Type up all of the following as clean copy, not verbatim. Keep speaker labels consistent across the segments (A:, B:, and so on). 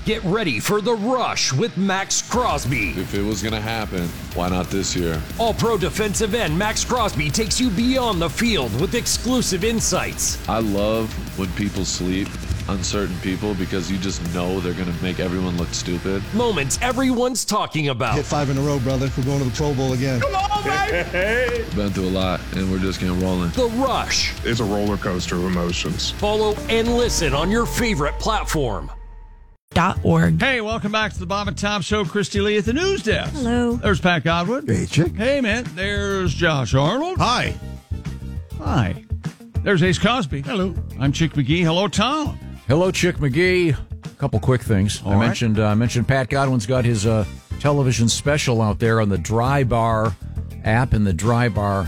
A: Get ready for The Rush with Max Crosby.
B: If it was going to happen, why not this year?
A: All-Pro defensive end Max Crosby takes you beyond the field with exclusive insights.
B: I love when people sleep on certain people because you just know they're going to make everyone look stupid.
A: Moments everyone's talking about.
C: Hit 5 in a row, brother. We're going to the Pro Bowl again.
A: Come on, baby!
B: Been through a lot, and we're just getting rolling.
A: The Rush.
D: It's a roller coaster of emotions.
A: Follow and listen on your favorite platform.
E: .org.
F: Hey, welcome back to the Bob and Tom Show. Christy Lee at the news desk.
E: Hello.
F: There's Pat Godwin.
C: Hey, chick.
F: Hey, man. There's Josh Arnold.
C: Hi.
F: Hi. There's Ace Cosby. Hello. I'm Chick McGee. Hello, Tom.
G: Hello, Chick McGee. A couple quick things. I mentioned Pat Godwin's got his television special out there on the Dry Bar app and the Dry Bar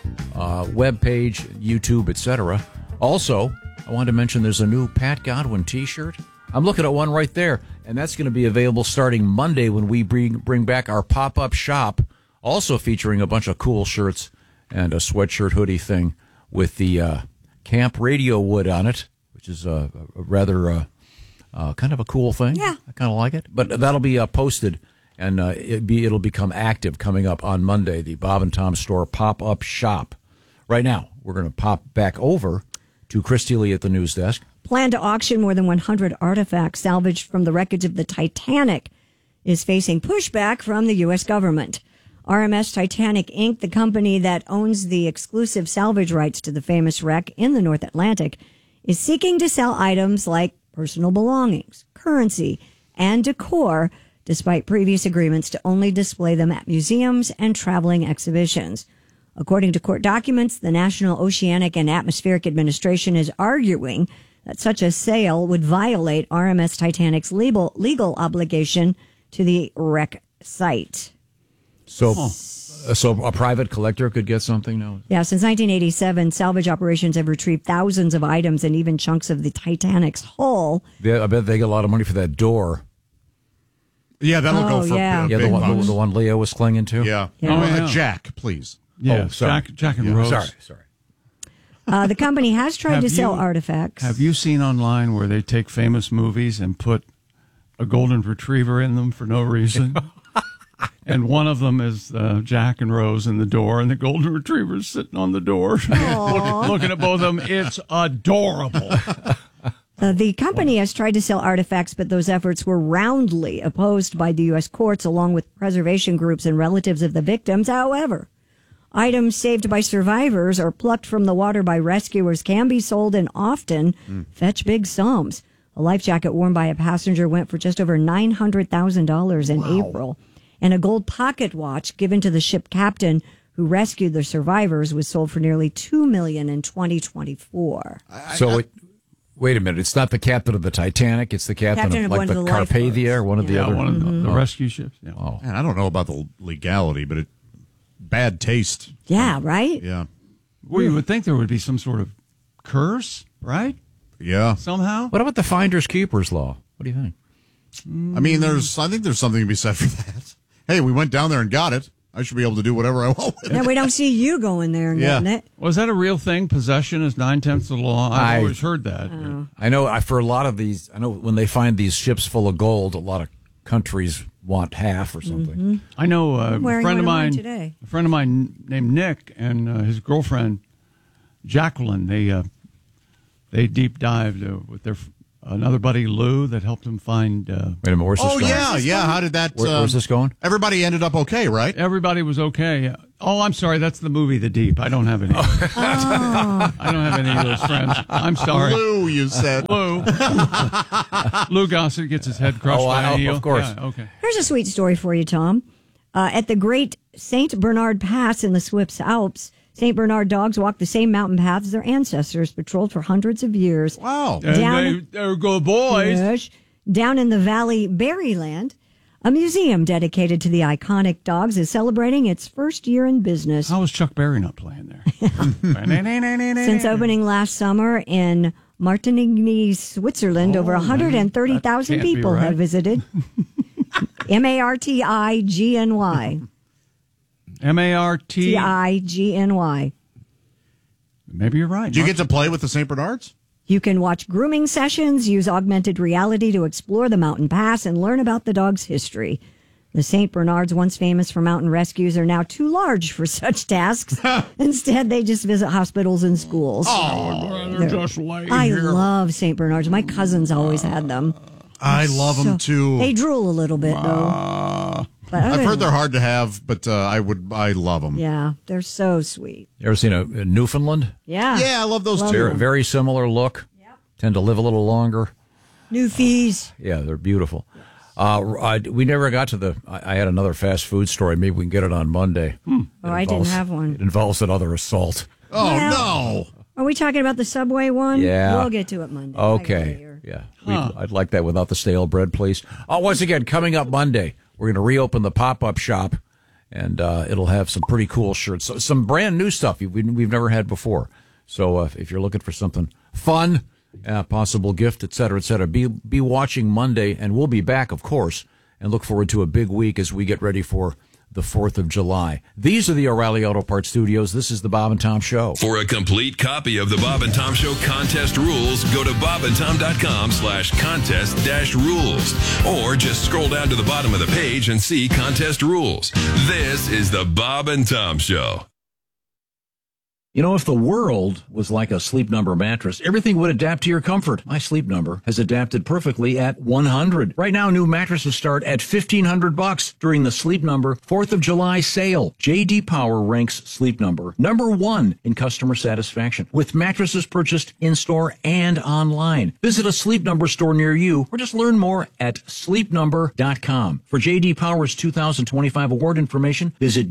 G: webpage, YouTube, etc. Also, I wanted to mention there's a new Pat Godwin T-shirt. I'm looking at one right there, and that's going to be available starting Monday when we bring back our pop-up shop, also featuring a bunch of cool shirts and a sweatshirt hoodie thing with the Camp Radio wood on it, which is a rather kind of a cool thing.
E: Yeah.
G: I kind of like it. But that'll be posted, and it'll become active coming up on Monday, the Bob and Tom Store pop-up shop. Right now, we're going to pop back over to Christy Lee at the news desk.
E: Plan to auction more than 100 artifacts salvaged from the wreckage of the Titanic is facing pushback from the U.S. government. RMS Titanic Inc., the company that owns the exclusive salvage rights to the famous wreck in the North Atlantic, is seeking to sell items like personal belongings, currency, and decor, despite previous agreements to only display them at museums and traveling exhibitions. According to court documents, the National Oceanic and Atmospheric Administration is arguing that such a sale would violate RMS Titanic's legal obligation to the wreck site.
G: So a private collector could get something now?
E: Yeah, since 1987, salvage operations have retrieved thousands of items and even chunks of the Titanic's hull.
G: I bet they get a lot of money for that door.
H: Yeah, that'll go for
G: the one Leo was clinging to?
H: Yeah. Jack, please.
F: Yeah,
G: sorry.
F: Jack and Rose.
G: Sorry.
E: The company has tried to sell artifacts.
F: Have you seen online where they take famous movies and put a golden retriever in them for no reason? And one of them is Jack and Rose in the door, and the golden retriever's sitting on the door looking at both of them. It's adorable.
E: The company has tried to sell artifacts, but those efforts were roundly opposed by the U.S. courts, along with preservation groups and relatives of the victims. However, items saved by survivors or plucked from the water by rescuers can be sold and often fetch big sums. A life jacket worn by a passenger went for just over $900,000 in April. And a gold pocket watch given to the ship captain who rescued the survivors was sold for nearly $2 million in 2024.
G: Wait a minute. It's not the captain of the Titanic. It's the captain of like the Carpathia or one of the other.
F: One of the rescue ships. Yeah.
G: Oh.
H: Man, I don't know about the legality, but bad taste.
E: Yeah, right?
H: Yeah.
F: Well, you would think there would be some sort of curse, right?
H: Yeah.
F: Somehow.
G: What about the finders keepers law? What do you think?
H: I mean, I think there's something to be said for that. Hey, we went down there and got it. I should be able to do whatever I want with it.
E: Yeah, we don't see you going there and getting it.
F: Was that a real thing? Possession is 9/10 of the law? I've always heard that.
G: I know for a lot of these, I know when they find these ships full of gold, a lot of countries want half or something.
E: Mm-hmm.
F: I know a friend of mine
E: today.
F: A friend of mine named Nick and his girlfriend Jacqueline, they deep dived with their another buddy Lou that helped him find.
G: Wait a minute, where's this going?
H: Yeah. How did that?
G: Where's this going?
H: Everybody ended up okay, right?
F: Everybody was okay. Yeah. Oh, I'm sorry. That's the movie The Deep. I don't have any. I don't have any of those friends. I'm sorry.
H: Lou, you said.
F: Lou. Lou Gossett gets his head crushed by a heel.
G: Of course.
F: Yeah, okay.
E: Here's a sweet story for you, Tom. At the Great St. Bernard Pass in the Swiss Alps, St. Bernard dogs walk the same mountain paths their ancestors patrolled for hundreds of years.
H: Wow.
F: They're good boys.
E: Yes, down in the Valley Berryland, a museum dedicated to the iconic dogs is celebrating its first year in business.
F: How was Chuck Berry not playing there?
E: Since opening last summer in Martigny, Switzerland, over 130,000 people have visited. Martigny.
F: Martigny.
E: Tigny.
F: Maybe you're right.
H: Did you get to play with the St. Bernards?
E: You can watch grooming sessions, use augmented reality to explore the mountain pass, and learn about the dog's history. The St. Bernards, once famous for mountain rescues, are now too large for such tasks. Instead, they just visit hospitals and schools.
F: They're just like
E: I love St. Bernards. My cousins always had them.
H: I love them too.
E: They drool a little bit, though. But
H: I've heard they're hard to have, but I love them.
E: Yeah, they're so sweet.
G: You ever seen a Newfoundland?
E: Yeah.
H: Yeah, I love those too.
G: Very, very similar look.
E: Yep.
G: Tend to live a little longer.
E: Newfies.
G: Yeah, they're beautiful. We never got to I had another fast food story. Maybe we can get it on Monday.
E: I didn't have one.
G: It involves another assault.
H: Oh,
E: Yeah.
H: no.
E: Are we talking about the Subway one?
G: Yeah.
E: We'll get to it Monday.
G: Okay. Yeah. I'd like that without the stale bread, please. Once again, coming up Monday, we're going to reopen the pop-up shop, and it'll have some pretty cool shirts. So, some brand new stuff we've never had before. So if you're looking for something fun, possible gift, et cetera, be watching Monday, and we'll be back, of course, and look forward to a big week as we get ready for the 4th of July. These are the O'Reilly Auto Parts Studios. This is the Bob and Tom Show.
I: For a complete copy of the Bob and Tom Show contest rules, go to bobandtom.com/contest-rules. Or just scroll down to the bottom of the page and see contest rules. This is the Bob and Tom Show.
G: You know, if the world was like a Sleep Number mattress, everything would adapt to your comfort. My Sleep Number has adapted perfectly at 100. Right now, new mattresses start at $1,500 during the Sleep Number 4th of July sale. J.D. Power ranks Sleep Number #1 in customer satisfaction, with mattresses purchased in-store and online. Visit a Sleep Number store near you, or just learn more at sleepnumber.com. For J.D. Power's 2025 award information, visit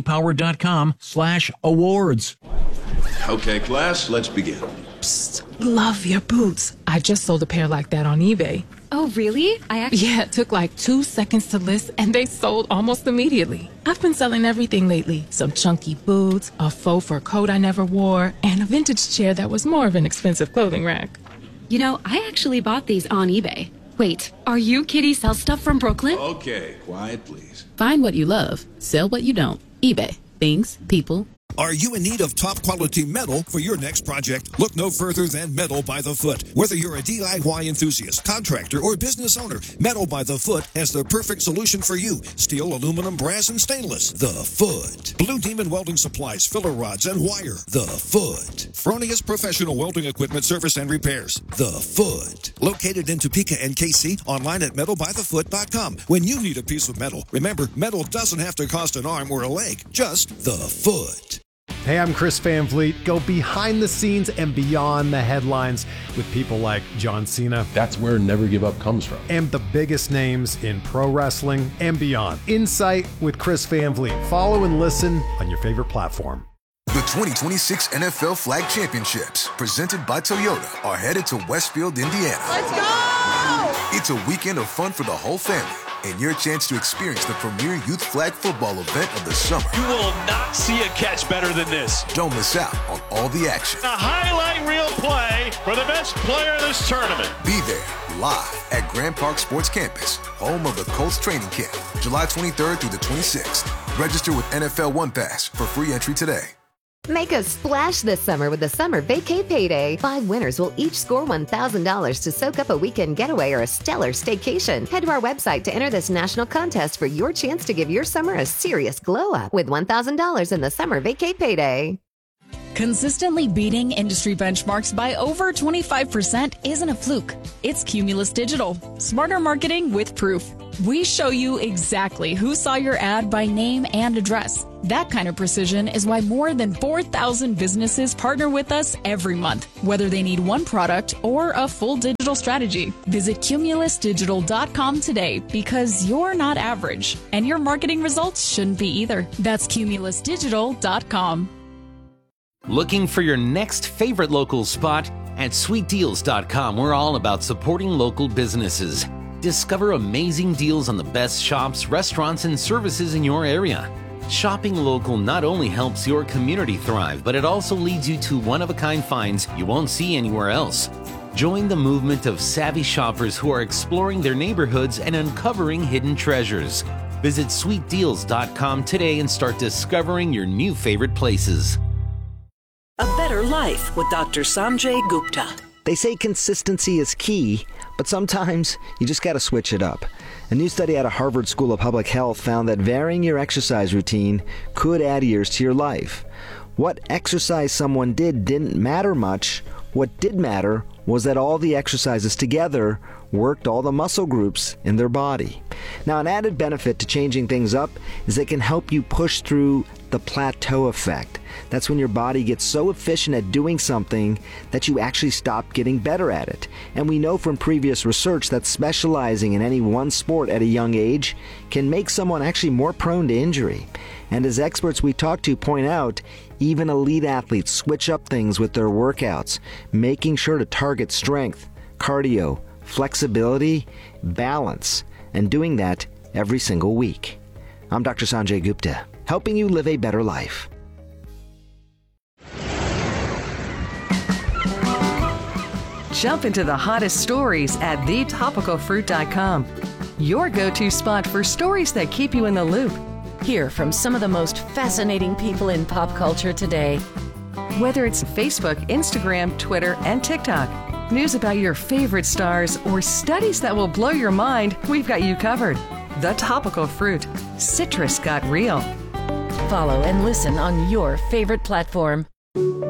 G: jdpower.com/awards.
J: Okay, class, let's begin.
K: Psst, love your boots. I just sold a pair like that on eBay.
L: Oh, really?
K: Yeah, it took like 2 seconds to list, and they sold almost immediately. I've been selling everything lately. Some chunky boots, a faux fur coat I never wore, and a vintage chair that was more of an expensive clothing rack.
L: You know, I actually bought these on eBay. Wait, are you Kitty Sell Stuff from Brooklyn?
J: Okay, quiet, please.
M: Find what you love. Sell what you don't. eBay. Things, people.
N: Are you in need of top quality metal for your next project? Look no further than Metal by the Foot. Whether you're a DIY enthusiast, contractor, or business owner, Metal by the Foot has the perfect solution for you. Steel, aluminum, brass, and stainless. The Foot. Blue Demon Welding Supplies, filler rods, and wire. The Foot. Fronius Professional Welding Equipment Service and Repairs. The Foot. Located in Topeka and KC, online at metalbythefoot.com. When you need a piece of metal, remember, metal doesn't have to cost an arm or a leg. Just the Foot.
O: Hey, I'm Chris Van Vliet. Go behind the scenes and beyond the headlines with people like John Cena.
P: That's where Never Give Up comes from.
O: And the biggest names in pro wrestling and beyond. Insight with Chris Van Vliet. Follow and listen on your favorite platform.
Q: The 2026 NFL Flag Championships, presented by Toyota, are headed to Westfield, Indiana.
R: Let's go!
Q: It's a weekend of fun for the whole family, and your chance to experience the premier youth flag football event of the summer.
S: You will not see a catch better than this.
Q: Don't miss out on all the action.
S: A highlight reel play for the best player in this tournament.
Q: Be there, live at Grand Park Sports Campus, home of the Colts training camp, July 23rd through the 26th. Register with NFL One Pass for free entry today.
T: Make a splash this summer with the Summer Vacay Payday. 5 winners will each score $1,000 to soak up a weekend getaway or a stellar staycation. Head to our website to enter this national contest for your chance to give your summer a serious glow up with $1,000 in the Summer Vacay Payday.
U: Consistently beating industry benchmarks by over 25% isn't a fluke. It's Cumulus Digital. Smarter marketing with proof. We show you exactly who saw your ad by name and address. That kind of precision is why more than 4,000 businesses partner with us every month, whether they need one product or a full digital strategy. Visit cumulusdigital.com today because you're not average, and your marketing results shouldn't be either. That's cumulusdigital.com.
V: Looking for your next favorite local spot? At sweetdeals.com, we're all about supporting local businesses. Discover amazing deals on the best shops, restaurants, and services in your area. Shopping local not only helps your community thrive, but it also leads you to one-of-a-kind finds you won't see anywhere else. Join the movement of savvy shoppers who are exploring their neighborhoods and uncovering hidden treasures. Visit sweetdeals.com today and start discovering your new favorite places.
W: A Better Life with Dr. Sanjay Gupta.
B: They say consistency is key, but sometimes you just got to switch it up. A new study out of Harvard School of Public Health found that varying your exercise routine could add years to your life. What exercise someone did didn't matter much. What did matter was that all the exercises together worked all the muscle groups in their body. Now, an added benefit to changing things up is it can help you push through the plateau effect. That's when your body gets so efficient at doing something that you actually stop getting better at it. And we know from previous research that specializing in any one sport at a young age can make someone actually more prone to injury. And as experts we talk to point out, even elite athletes switch up things with their workouts, making sure to target strength, cardio, flexibility, balance, and doing that every single week. I'm Dr. Sanjay Gupta, helping you live a better life.
R: Jump into the hottest stories at thetopicalfruit.com. Your go-to spot for stories that keep you in the loop.
W: Hear from some of the most fascinating people in pop culture today.
R: Whether it's Facebook, Instagram, Twitter, and TikTok, news about your favorite stars, or studies that will blow your mind, we've got you covered. The Topical Fruit. Citrus got real.
W: Follow and listen on your favorite platform.